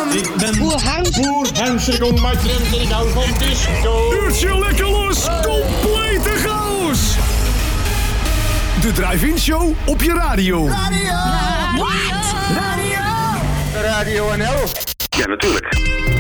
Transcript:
Ik ben Boer Hans, ik kom maar trend en ik hou van disco. Uurtje lekker los, complete chaos. De Drive-In Show op je radio. Radio NL. Ja, natuurlijk.